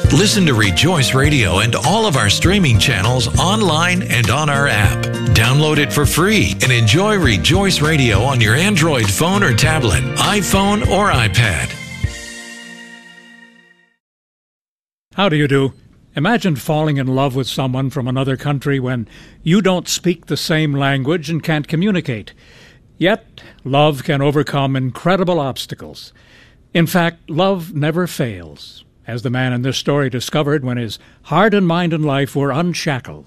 Listen to Rejoice Radio and all of our streaming channels online and on our app. Download it for free and enjoy Rejoice Radio on your Android phone or tablet, iPhone or iPad. How do you do? Imagine falling in love with someone from another country when you don't speak the same language and can't communicate. Yet, love can overcome incredible obstacles. In fact, love never fails, as the man in this story discovered when his heart and mind and life were unshackled.